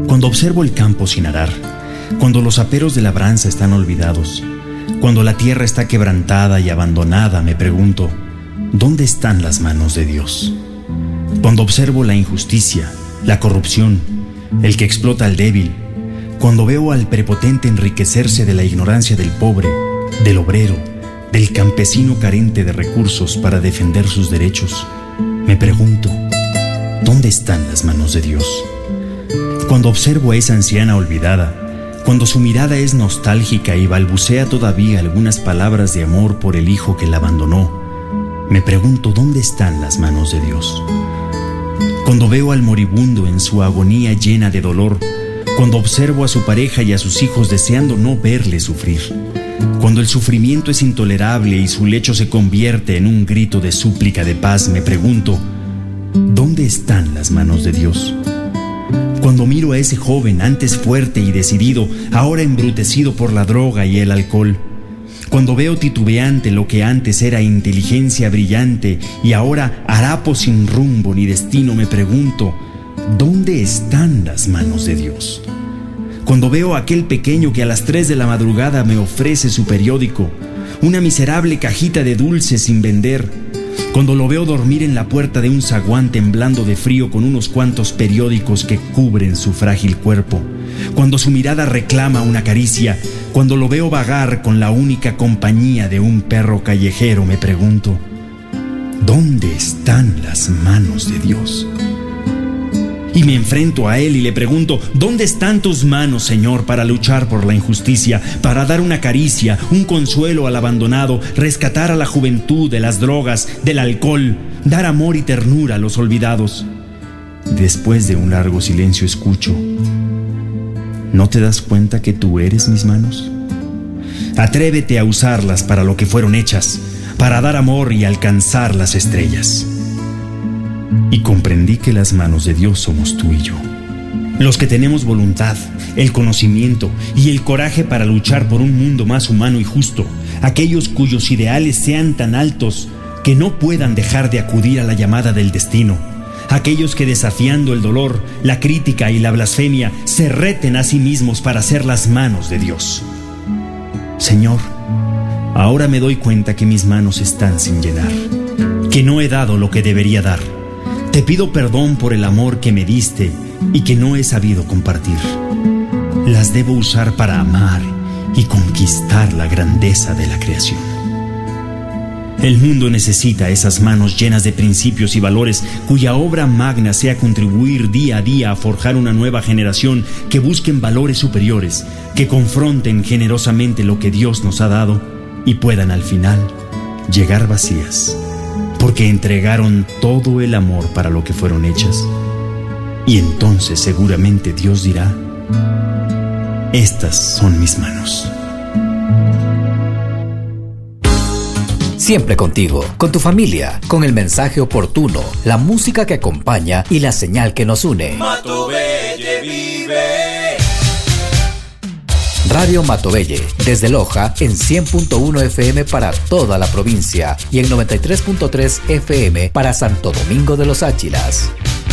Cuando observo el campo sin arar, cuando los aperos de labranza están olvidados, cuando la tierra está quebrantada y abandonada, me pregunto, ¿dónde están las manos de Dios? Cuando observo la injusticia, la corrupción, el que explota al débil, cuando veo al prepotente enriquecerse de la ignorancia del pobre, del obrero, del campesino carente de recursos para defender sus derechos, me pregunto, ¿dónde están las manos de Dios? Cuando observo a esa anciana olvidada, cuando su mirada es nostálgica y balbucea todavía algunas palabras de amor por el hijo que la abandonó, me pregunto, ¿dónde están las manos de Dios? Cuando veo al moribundo en su agonía llena de dolor, cuando observo a su pareja y a sus hijos deseando no verle sufrir, cuando el sufrimiento es intolerable y su lecho se convierte en un grito de súplica de paz, me pregunto, ¿dónde están las manos de Dios? Cuando miro a ese joven, antes fuerte y decidido, ahora embrutecido por la droga y el alcohol, cuando veo titubeante lo que antes era inteligencia brillante y ahora harapo sin rumbo ni destino, me pregunto, ¿dónde están las manos de Dios? Cuando veo a aquel pequeño que a las 3 de la madrugada me ofrece su periódico, una miserable cajita de dulces sin vender, cuando lo veo dormir en la puerta de un zaguán temblando de frío con unos cuantos periódicos que cubren su frágil cuerpo, cuando su mirada reclama una caricia, cuando lo veo vagar con la única compañía de un perro callejero, me pregunto, ¿dónde están las manos de Dios? Y me enfrento a él y le pregunto, ¿dónde están tus manos, Señor, para luchar por la injusticia, para dar una caricia, un consuelo al abandonado, rescatar a la juventud de las drogas, del alcohol, dar amor y ternura a los olvidados? Después de un largo silencio escucho, ¿no te das cuenta que tú eres mis manos? Atrévete a usarlas para lo que fueron hechas, para dar amor y alcanzar las estrellas. Y comprendí que las manos de Dios somos tú y yo. Los que tenemos voluntad, el conocimiento y el coraje para luchar por un mundo más humano y justo. Aquellos cuyos ideales sean tan altos que no puedan dejar de acudir a la llamada del destino. Aquellos que desafiando el dolor, la crítica y la blasfemia se reten a sí mismos para ser las manos de Dios. Señor, ahora me doy cuenta que mis manos están sin llenar, que no he dado lo que debería dar. Te pido perdón por el amor que me diste y que no he sabido compartir. Las debo usar para amar y conquistar la grandeza de la creación. El mundo necesita esas manos llenas de principios y valores cuya obra magna sea contribuir día a día a forjar una nueva generación que busquen valores superiores, que confronten generosamente lo que Dios nos ha dado y puedan al final llegar vacías, porque entregaron todo el amor para lo que fueron hechas. Y entonces seguramente Dios dirá, estas son mis manos. Siempre contigo, con tu familia, con el mensaje oportuno, la música que acompaña y la señal que nos une. Matovelle vive. Radio Matovelle, desde Loja en 100.1 FM para toda la provincia y en 93.3 FM para Santo Domingo de los Áchilas.